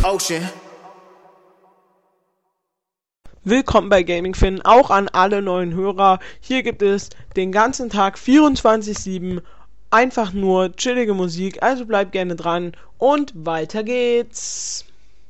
Ocean. Willkommen bei GamingFin, auch an alle neuen Hörer. Hier gibt es den ganzen Tag 24/7 einfach nur chillige Musik, also bleibt gerne dran und weiter geht's.